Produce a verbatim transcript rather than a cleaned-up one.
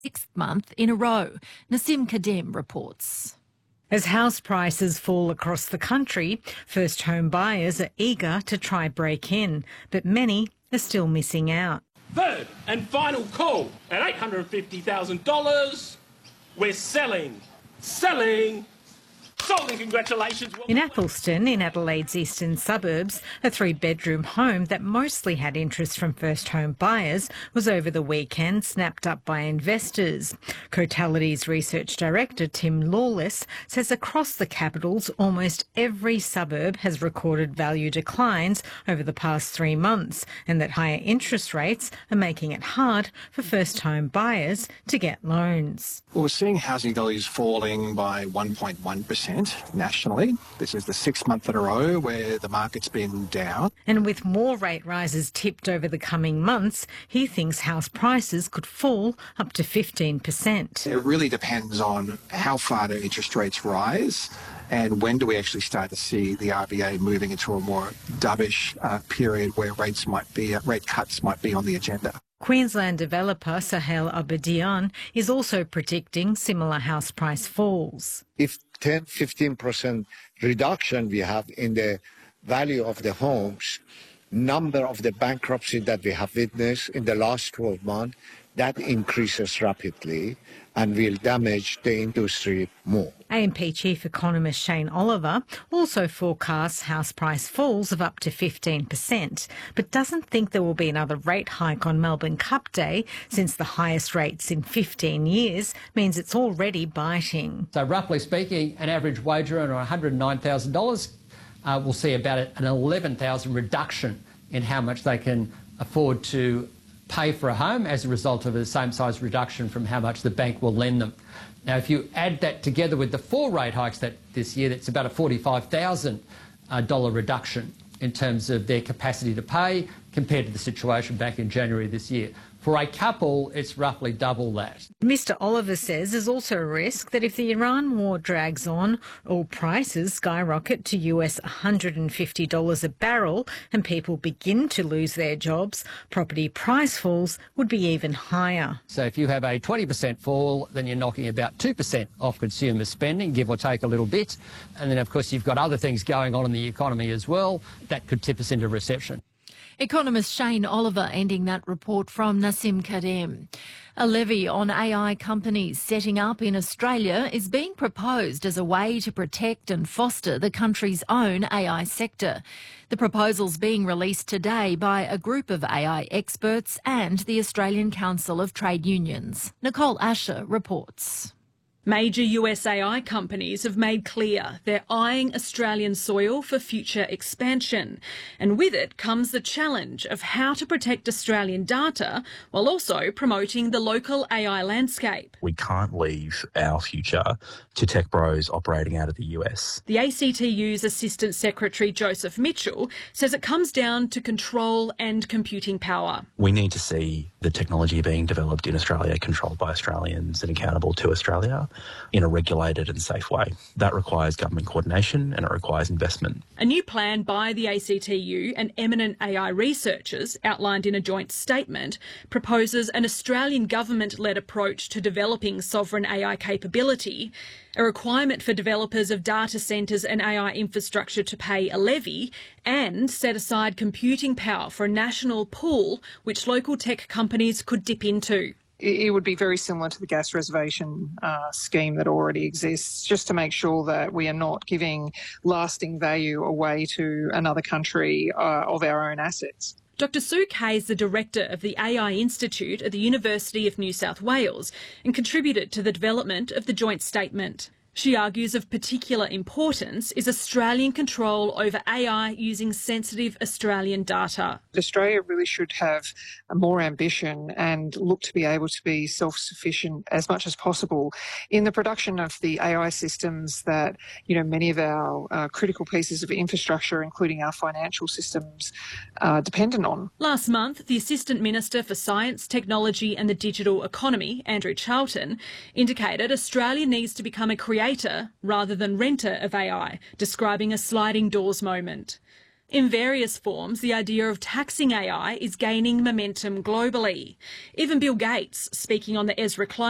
sixth month in a row. Nasim Kadim reports. As house prices fall across the country, first home buyers are eager to try break in, but many are still missing out. Third and final call at eight hundred fifty thousand dollars. We're selling, selling, sold, and congratulations. In Athelston, in Adelaide's eastern suburbs, a three-bedroom home that mostly had interest from first home buyers was over the weekend snapped up by investors. Cotality's research director, Tim Lawless, says across the capitals, almost every suburb has recorded value declines over the past three months and that higher interest rates are making it hard for first home buyers to get loans. Well, we're seeing housing values falling by one point one percent. Nationally. This is the sixth month in a row where the market's been down. And with more rate rises tipped over the coming months, he thinks house prices could fall up to fifteen percent. It really depends on how far do interest rates rise and when do we actually start to see the R B A moving into a more dovish uh, period where rates might be, uh, rate cuts might be on the agenda. Queensland developer Sahel Abedian is also predicting similar house price falls. If ten to fifteen percent reduction we have in the value of the homes, number of the bankruptcy that we have witnessed in the last twelve months, that increases rapidly and will damage the industry more. A M P Chief Economist Shane Oliver also forecasts house price falls of up to fifteen percent, but doesn't think there will be another rate hike on Melbourne Cup Day since the highest rates in fifteen years means it's already biting. So roughly speaking, an average wage earner on one hundred nine thousand dollars uh, will see about an eleven thousand dollars reduction in how much they can afford to pay for a home as a result of the same size reduction from how much the bank will lend them. Now, if you add that together with the four rate hikes that this year, that's about a forty-five thousand dollars reduction in terms of their capacity to pay compared to the situation back in January this year. For a couple, it's roughly double that. Mister Oliver says there's also a risk that if the Iran war drags on, oil prices skyrocket to U S one hundred fifty dollars a barrel and people begin to lose their jobs, property price falls would be even higher. So if you have a twenty percent fall, then you're knocking about two percent off consumer spending, give or take a little bit. And then, of course, you've got other things going on in the economy as well that could tip us into recession. Economist Shane Oliver ending that report from Nasim Kadim. A levy on A I companies setting up in Australia is being proposed as a way to protect and foster the country's own A I sector. The proposal's being released today by a group of A I experts and the Australian Council of Trade Unions. Nicole Asher reports. Major U S A I companies have made clear they're eyeing Australian soil for future expansion. And with it comes the challenge of how to protect Australian data while also promoting the local A I landscape. We can't leave our future to tech bros operating out of the U S. The A C T U's Assistant Secretary Joseph Mitchell says it comes down to control and computing power. We need to see the technology being developed in Australia, controlled by Australians and accountable to Australia in a regulated and safe way. That requires government coordination and it requires investment. A new plan by the A C T U and eminent A I researchers, outlined in a joint statement, proposes an Australian government-led approach to developing sovereign A I capability, a requirement for developers of data centres and A I infrastructure to pay a levy, and set aside computing power for a national pool which local tech companies could dip into. It would be very similar to the gas reservation uh, scheme that already exists, just to make sure that we are not giving lasting value away to another country uh, of our own assets. Doctor Sue Kay is the director of the A I Institute at the University of New South Wales and contributed to the development of the joint statement. She argues of particular importance is Australian control over A I using sensitive Australian data. Australia really should have more ambition and look to be able to be self-sufficient as much as possible in the production of the A I systems that, you know, many of our uh, critical pieces of infrastructure, including our financial systems, are dependent on. Last month, the Assistant Minister for Science, Technology and the Digital Economy, Andrew Charlton, indicated Australia needs to become a creator rather than renter of A I, describing a sliding doors moment. In various forms, the idea of taxing A I is gaining momentum globally. Even Bill Gates, speaking on the Ezra Klein